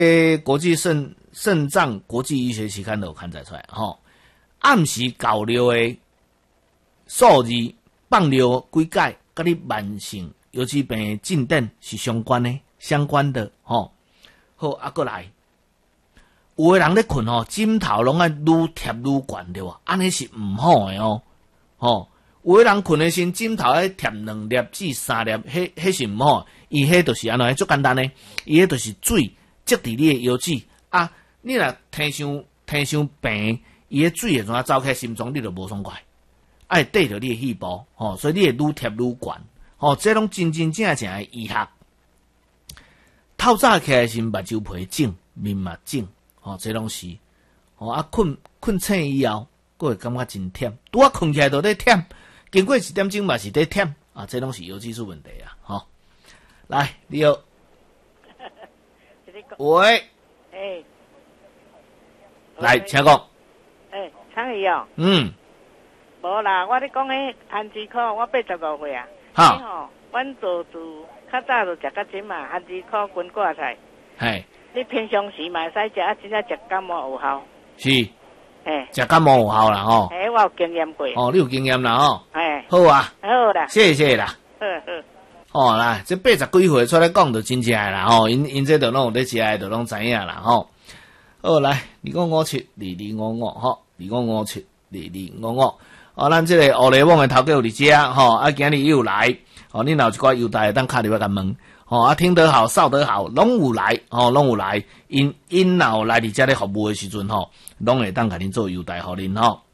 国际肾脏国际医学期刊都有刊载出来吼。暗时搞尿的数字放尿几解，甲你慢性尤其病的进展是相关的吼。好啊，过来，有的人咧困吼，枕头拢爱愈贴愈悬对吧？安尼是毋好的哦，吼。有的人困的时枕头爱贴2粒至3粒，迄是毋好，伊迄就是安怎足简单呢？伊迄就是水积伫你的腰子啊，你若天伤病。伊个水会怎走开心脏，你就无爽快，爱缀着你的细胞，吼，所以你会愈贴愈悬，吼，这拢真正的医学。透早起来是目睭皮肿，面嘛肿，吼，这拢是，吼啊困醒以后，佫会感觉真忝，拄啊困起来就咧忝，经过1点钟嘛是咧忝，啊，这拢是腰子素问题啊，吼。来，你好，喂，来，请讲。 苍姨哦，无啦，我咧讲迄番薯苦，我85岁啊。好，阮做主较早就食较精嘛，番薯苦、滚挂菜。 嘿， 你平常时嘛使食，啊，真正食感冒有效。 是，食感冒有效啦吼。 我有经验过。 哦，你有经验啦吼。好啊。 好啦。 谢谢啦。 好。 来，这80几岁出来讲就真正诶啦吼，因这都拢有咧食诶，都拢知影啦吼。好来，25572255吼。25572255，咱这个乌雷网的头家有伫遮吼，啊，今日又来，恁若有一寡优待，当敲电话甲问，听得好，扫得好，拢有来，拢有来，因若有来伫遮咧服务的时阵，拢会当甲恁做优待互恁吼。